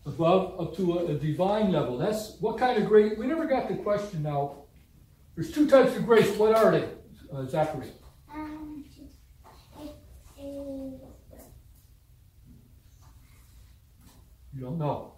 Above, up to a divine level. That's what kind of grace? We never got the question now. There's two types of grace. What are they, Zachary? You don't know.